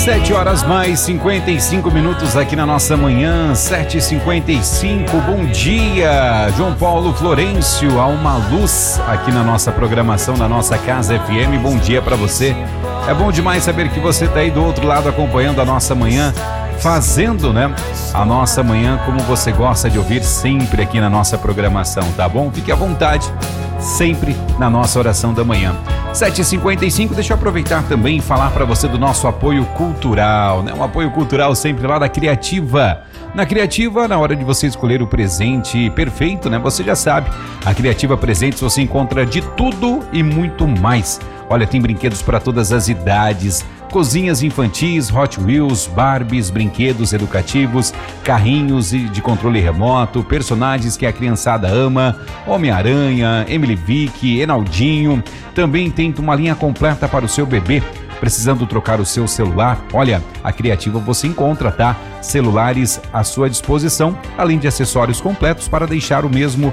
7 horas mais 55 minutos aqui na nossa manhã, 7h55. Bom dia, João Paulo Florencio, há uma luz aqui na nossa programação, na nossa Casa FM. Bom dia para você. É bom demais saber que você tá aí do outro lado acompanhando a nossa manhã, fazendo, né, a nossa manhã como você gosta de ouvir sempre aqui na nossa programação, tá bom? Fique à vontade, sempre na nossa oração da manhã. 7h55, deixa eu aproveitar também e falar para você do nosso apoio cultural, né? Um apoio cultural sempre lá da Criativa. Na Criativa, na hora de você escolher o presente perfeito, né? Você já sabe, a Criativa Presentes você encontra de tudo e muito mais. Olha, tem brinquedos para todas as idades, cozinhas infantis, Hot Wheels, Barbies, brinquedos educativos, carrinhos de controle remoto, personagens que a criançada ama, Homem-Aranha, Emily Vick, Enaldinho. Também tem uma linha completa para o seu bebê. Precisando trocar o seu celular? Olha, a Criativa você encontra, tá? Celulares à sua disposição, além de acessórios completos para deixar o mesmo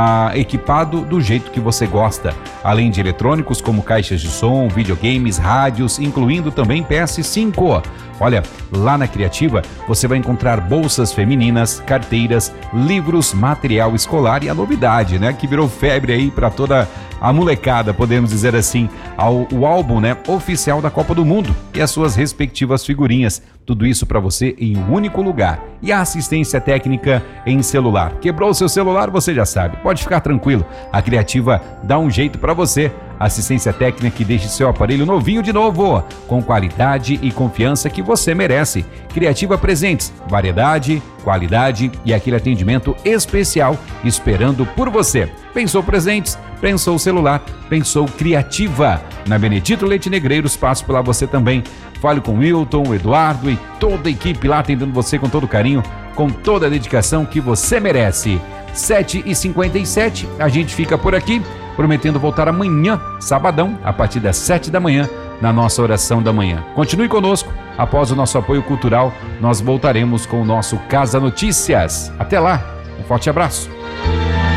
equipado do jeito que você gosta. Além de eletrônicos como caixas de som, videogames, rádios, incluindo também PS5. Olha, lá na Criativa você vai encontrar bolsas femininas, carteiras, livros, material escolar e a novidade, né? Que virou febre aí para toda a molecada, podemos dizer assim, o álbum, né, oficial da Copa do Mundo e as suas respectivas figurinhas. Tudo isso para você em um único lugar. E a assistência técnica em celular. Quebrou o seu celular, você já sabe. Pode ficar tranquilo. A Criativa dá um jeito para você. Assistência técnica que deixe seu aparelho novinho de novo, com qualidade e confiança que você merece. Criativa Presentes, variedade, qualidade e aquele atendimento especial esperando por você. Pensou presentes? Pensou celular? Pensou Criativa. Na Benedito Leite Negreiros, passo por lá você também. Fale com o Wilton, o Eduardo e toda a equipe lá atendendo você com todo carinho, com toda a dedicação que você merece. 7h57, a gente fica por aqui, prometendo voltar amanhã, sabadão, a partir das 7 da manhã, na nossa oração da manhã. Continue conosco, após o nosso apoio cultural, nós voltaremos com o nosso Casa Notícias. Até lá, um forte abraço.